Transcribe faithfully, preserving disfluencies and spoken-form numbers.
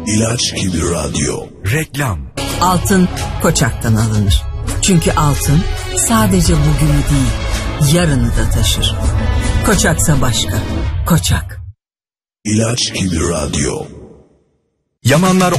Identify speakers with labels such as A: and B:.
A: İlaç gibi radyo.
B: Reklam.
C: Altın Koçak'tan alınır. Çünkü altın sadece bugünü değil, yarını da taşır. Koçaksa başka. Koçak.
A: İlaç gibi radyo.
B: Yamanlar